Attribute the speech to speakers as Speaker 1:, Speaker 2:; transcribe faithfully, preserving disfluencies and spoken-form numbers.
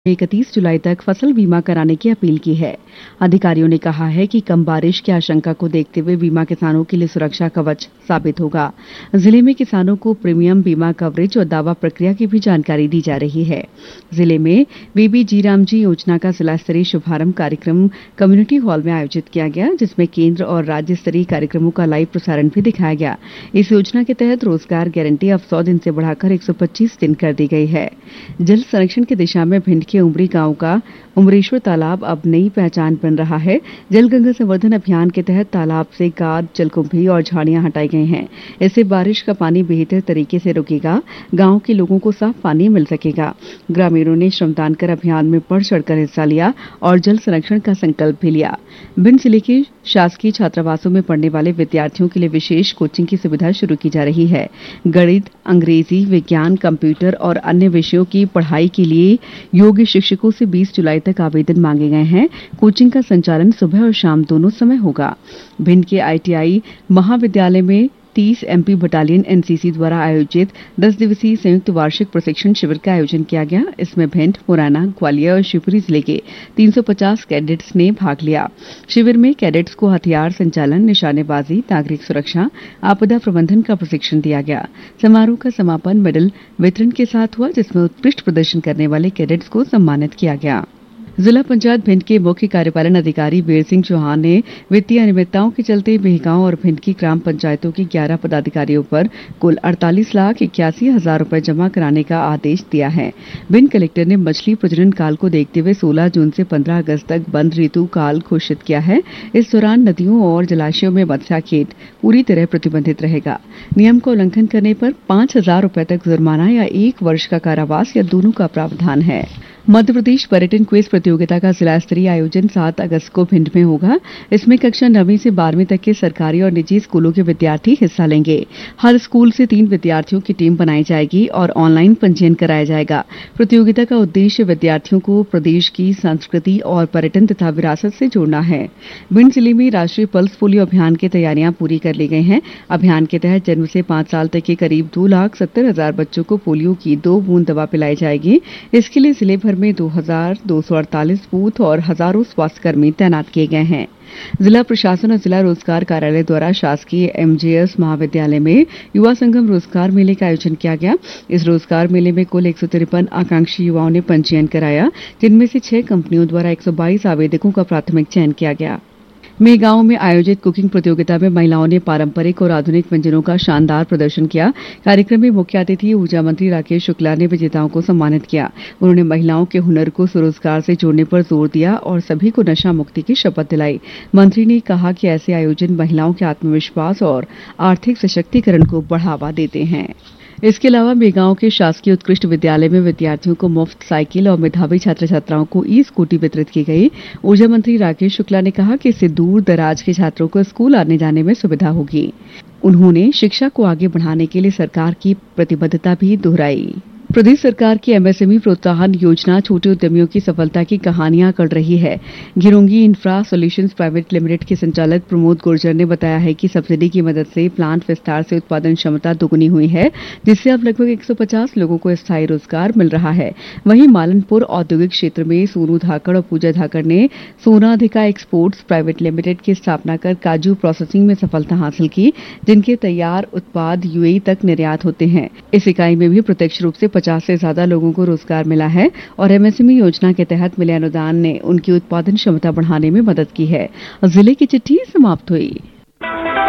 Speaker 1: इकतीस जुलाई तक फसल बीमा कराने की अपील की है। अधिकारियों ने कहा है कि कम बारिश की आशंका को देखते हुए बीमा किसानों के लिए सुरक्षा कवच साबित होगा। जिले में किसानों को प्रीमियम बीमा कवरेज और दावा प्रक्रिया की भी जानकारी दी जा रही है। जिले में बीबी जीरामजी योजना का जिला स्तरीय शुभारंभ कार्यक्रम कम्युनिटी हॉल में आयोजित किया गया, जिसमें केंद्र और राज्य स्तरीय कार्यक्रमों का लाइव प्रसारण भी दिखाया गया। इस योजना के तहत रोजगार गारंटी अब सौ दिन से बढ़ाकर एक सौ पच्चीस दिन कर दी गई है। जल संरक्षण की दिशा में भिंड के उमरी गांव का उमरेश्वर तालाब अब नई पहचान बन रहा है। जल गंगा संवर्धन अभियान के तहत तालाब से गाद, जलकुंभी और झाड़ियां हटाई गई हैं। इससे बारिश का पानी बेहतर तरीके से रुकेगा, गांव के लोगों को साफ पानी मिल सकेगा। ग्रामीणों ने श्रमदान कर अभियान में बढ़ चढ़कर हिस्सा लिया और जल संरक्षण का संकल्प भी लिया। भिंड जिले के शासकीय छात्रावासों में पढ़ने वाले विद्यार्थियों के लिए विशेष कोचिंग की सुविधा शुरू की जा रही है। गणित, अंग्रेजी, विज्ञान, कंप्यूटर और अन्य विषयों की पढ़ाई के लिए योग्य शिक्षकों से बीस जुलाई तक आवेदन मांगे गए हैं। कोचिंग का संचालन सुबह और शाम दोनों समय होगा। भिंड के आईटीआई महाविद्यालय में तीस एमपी बटालियन एनसीसी द्वारा आयोजित दस दिवसीय संयुक्त वार्षिक प्रशिक्षण शिविर का आयोजन किया गया। इसमें भिंड, मुरैना, ग्वालियर और शिवपुरी जिले के तीन सौ पचास कैडेट्स ने भाग लिया। शिविर में कैडेट्स को हथियार संचालन, निशानेबाजी, नागरिक सुरक्षा, आपदा प्रबंधन का प्रशिक्षण दिया गया। समारोह का समापन मेडल वितरण के साथ हुआ, जिसमें उत्कृष्ट प्रदर्शन करने वाले कैडेट्स को सम्मानित किया गया। जिला पंचायत भिंड के मुख्य कार्यपालन अधिकारी वीर सिंह चौहान ने वित्तीय अनियमितताओं के चलते मेहगांव और भिंड की ग्राम पंचायतों के ग्यारह पदाधिकारियों पर कुल अड़तालीस लाख इक्यासी हजार रुपए जमा कराने का आदेश दिया है। भिंड कलेक्टर ने मछली प्रजनन काल को देखते हुए सोलह जून से पंद्रह अगस्त तक बंद ऋतु काल घोषित किया है। इस दौरान नदियों और जलाशयों में मत्स्याखेट पूरी तरह प्रतिबंधित रहेगा। नियम का उल्लंघन करने पर पांच हजार रुपए तक जुर्माना या एक वर्ष का कारावास या दोनों का प्रावधान है। मध्य प्रदेश पर्यटन क्विज प्रतियोगिता का जिला स्तरीय आयोजन सात अगस्त को भिंड में होगा। इसमें कक्षा नवीं से बारहवीं तक के सरकारी और निजी स्कूलों के विद्यार्थी हिस्सा लेंगे। हर स्कूल से तीन विद्यार्थियों की टीम बनाई जाएगी और ऑनलाइन पंजीयन कराया जाएगा। प्रतियोगिता का उद्देश्य विद्यार्थियों को प्रदेश की संस्कृति और पर्यटन तथा विरासत से जोड़ना है। भिंड जिले में राष्ट्रीय पल्स पोलियो अभियान की तैयारियां पूरी कर ली गई हैं। अभियान के तहत जन्म से पांच साल तक के करीब दो लाख सत्तर हजार बच्चों को पोलियो की दो बूंद दवा पिलाई जाएगी। इसके लिए जिले भर में दो हजार दो सौ अड़तालीस बूथ और हजारों स्वास्थ्यकर्मी तैनात किए गए हैं। जिला प्रशासन और जिला रोजगार कार्यालय द्वारा शासकीय एमजेएस महाविद्यालय में युवा संगम रोजगार मेले का आयोजन किया गया। इस रोजगार मेले में कुल एक सौ तिरपन आकांक्षी युवाओं ने पंजीयन कराया, जिनमें से छह कंपनियों द्वारा एक सौ बाईस आवेदकों का प्राथमिक चयन किया गया। मेहगांव में आयोजित कुकिंग प्रतियोगिता में महिलाओं ने पारंपरिक और आधुनिक व्यंजनों का शानदार प्रदर्शन किया। कार्यक्रम में मुख्य अतिथि ऊर्जा मंत्री राकेश शुक्ला ने विजेताओं को सम्मानित किया। उन्होंने महिलाओं के हुनर को स्वरोजगार से जोड़ने पर जोर दिया और सभी को नशा मुक्ति की शपथ दिलाई। मंत्री ने कहा कि ऐसे आयोजन महिलाओं के आत्मविश्वास और आर्थिक सशक्तिकरण को बढ़ावा देते हैं। इसके अलावा मेहगांव के शासकीय उत्कृष्ट विद्यालय में विद्यार्थियों को मुफ्त साइकिल और मेधावी छात्र छात्राओं को ई स्कूटी वितरित की गई। ऊर्जा मंत्री राकेश शुक्ला ने कहा कि इससे दूर दराज के छात्रों को स्कूल आने जाने में सुविधा होगी। उन्होंने शिक्षा को आगे बढ़ाने के लिए सरकार की प्रतिबद्धता भी दोहराई। प्रदेश सरकार की एमएसएमई प्रोत्साहन योजना छोटे उद्यमियों की सफलता की कहानियां कर रही है। घिरोंगी इंफ्रा सॉल्यूशंस प्राइवेट लिमिटेड के संचालक प्रमोद गुर्जर ने बताया है कि सब्सिडी की मदद से प्लांट विस्तार से उत्पादन क्षमता दोगुनी हुई है, जिससे अब लगभग एक सौ पचास लोगों को स्थायी रोजगार मिल रहा है। वहीं मालनपुर औद्योगिक क्षेत्र में सोनू धाकड़ और पूजा धाकड़ ने सोनाधिका एक्सपोर्ट्स प्राइवेट लिमिटेड की स्थापना कर काजू प्रोसेसिंग में सफलता हासिल की, जिनके तैयार उत्पाद यूएई तक निर्यात होते हैं। इस इकाई में भी प्रत्यक्ष रूप से पचास से ज्यादा लोगों को रोजगार मिला है और एमएसएमई योजना के तहत मिले अनुदान ने उनकी उत्पादन क्षमता बढ़ाने में मदद की है। जिले की चिट्ठी समाप्त हुई।